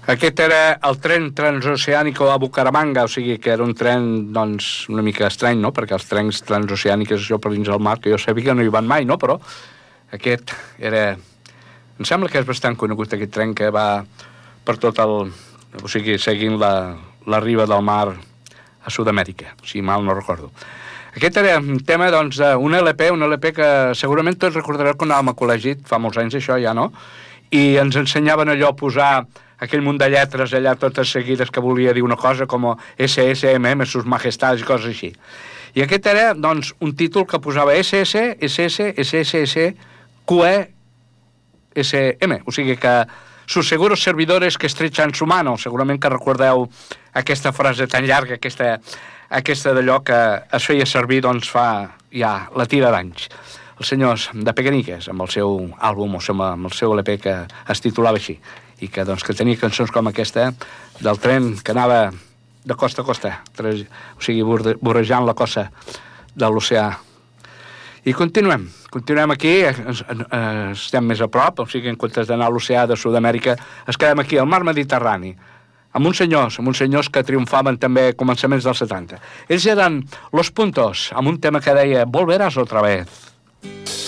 Aquest era el tren transoceànico a Bucaramanga, o sigui que era un tren, doncs, una mica estrany, no?, perquè els trens transoceànics, això per dins del mar, que jo sabia que no hi van mai, no?, però aquest era... Em sembla que és bastant conegut, aquest tren que va per tot el... O sigui, seguint la riba del mar a Sud-amèrica, si mal no recordo. Aquest era un tema, doncs, d'un LP que segurament tots recordareu quan anàvem a col·legi, fa molts anys això ja, no?, i ens ensenyaven allò a posar aquell munt de lletres allà totes seguides que volia dir una cosa com SSMM, sus majestades i coses així. I aquest era, doncs, un títol que posava SS, SS, SSS, QE, SM, o sigui que sus seguros servidores que estrechan su mano. Segurament que recordeu aquesta frase tan llarga, aquesta d'allò que es feia servir, doncs, fa ja la tira d'anys. Els senyors de Pequeñiques, amb el seu àlbum, amb el seu LP que es titulava així, i que, doncs, que tenia cançons com aquesta del tren que anava de costa a costa, o sigui, vorejant la costa de l'oceà. I continuem aquí, estem més a prop, o sigui, en comptes d'anar a l'oceà de Sud-amèrica, es quedem aquí, al mar Mediterrani, amb uns senyors que triomfaven també a començaments dels 70. Ells eren Los Puntos, amb un tema que deia Volverás otra vez.